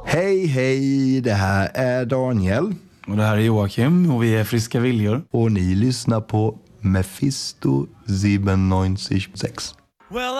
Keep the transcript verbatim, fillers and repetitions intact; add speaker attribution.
Speaker 1: Hej, hej, det här är Daniel.
Speaker 2: Och det här är Joakim och vi är Friska Viljor.
Speaker 1: Och ni lyssnar på Mephisto siebenundneunzig Komma sex.
Speaker 3: Well,